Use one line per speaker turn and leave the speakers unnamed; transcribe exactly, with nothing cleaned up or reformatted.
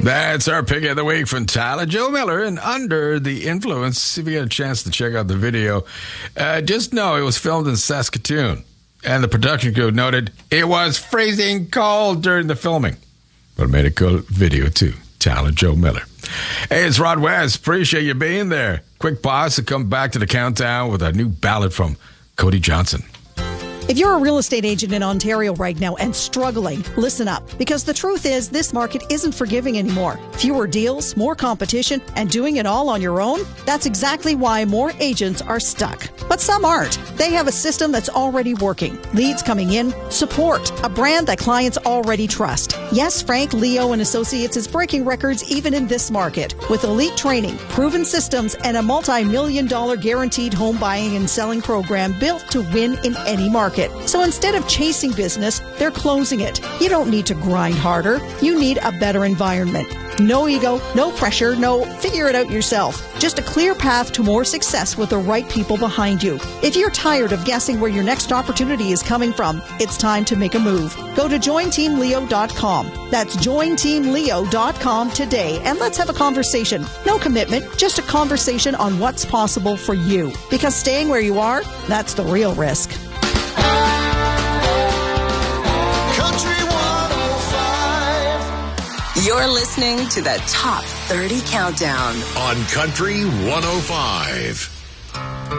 That's our pick of the week from Tyler Joe Miller and Under the Influence. If you get a chance to check out the video, uh, just know it was filmed in Saskatoon. And the production crew noted it was freezing cold during the filming. But it made a cool video too. Tyler Joe Miller. Hey, it's Rod West. Appreciate you being there. Quick pause to come back to the countdown with a new ballad from Cody Johnson.
If you're a real estate agent in Ontario right now and struggling, listen up. Because the truth is, this market isn't forgiving anymore. Fewer deals, more competition, and doing it all on your own? That's exactly why more agents are stuck. But some aren't. They have a system that's already working. Leads coming in, support, a brand that clients already trust. Yes, Frank, Leo, and Associates is breaking records even in this market. With elite training, proven systems, and a multi-million dollar guaranteed home buying and selling program built to win in any market. So instead of chasing business, they're closing it. You don't need to grind harder. You need a better environment. No ego, no pressure, no figure it out yourself. Just a clear path to more success with the right people behind you. If you're tired of guessing where your next opportunity is coming from, it's time to make a move. Go to join team leo dot com. That's join team leo dot com today, and let's have a conversation. No commitment, just a conversation on what's possible for you. Because staying where you are, that's the real risk.
You're listening to the Top thirty Countdown
on Country one oh five.